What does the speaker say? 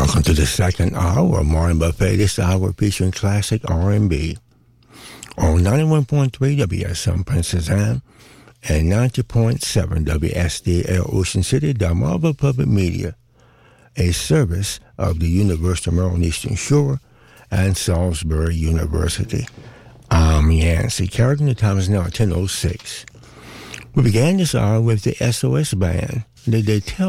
Welcome to the second hour of Morning Buffet. This hour featuring classic R&B on 91.3 WSM Princess Anne and 90.7 WSDL Ocean City, Delmarva Public Media, a service of the University of Maryland Eastern Shore and Salisbury University. I'm Yancey Kerrigan. The time is now 10:06. We began this hour with the SOS Band. They tell